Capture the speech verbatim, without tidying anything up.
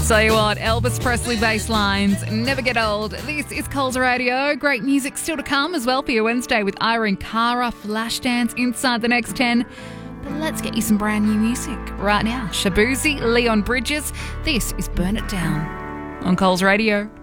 Tell you what, Elvis Presley bass lines never get old. This is Coles Radio. Great music still to come as well for your Wednesday with Irene Cara, Flashdance inside the next ten. But let's get you some brand new music right now. Shabuzi, Leon Bridges. This is Burn It Down on Coles Radio.